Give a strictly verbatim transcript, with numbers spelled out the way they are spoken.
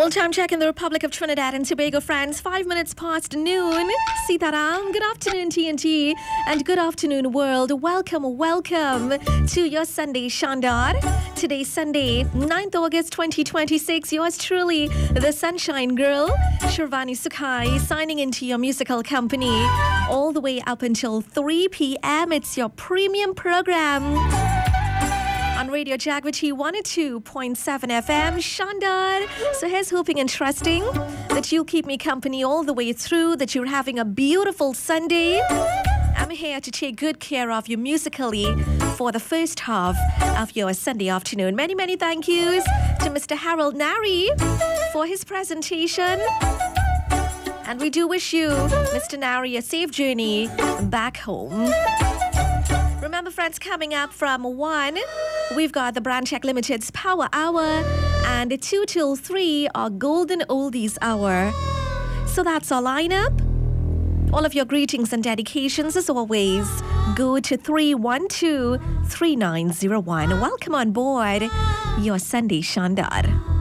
Well, time check in the Republic of Trinidad and Tobago, France. Five minutes past noon. Sitaram. Good afternoon, T N T. And good afternoon, world. Welcome, welcome to your Sunday Shandar. Today's Sunday, ninth August twenty twenty-six. Yours truly, the Sunshine Girl, Shirvani Sukhai, signing into your musical company all the way up until three p.m. It's your premium program on Radio Jagvati one oh two point seven F M, Shandar. So here's hoping and trusting that you'll keep me company all the way through, that you're having a beautiful Sunday. I'm here to take good care of you musically for the first half of your Sunday afternoon. Many, many thank yous to Mister Harold Nari for his presentation. And we do wish you, Mister Nari, a safe journey back home. Remember, friends, coming up from one, we've got the Brand Check Limited's Power Hour, and two till three, our Golden Oldies Hour. So that's our lineup. All of your greetings and dedications, as always, go to three one two, three nine zero one. Welcome on board your Sunday Shandar.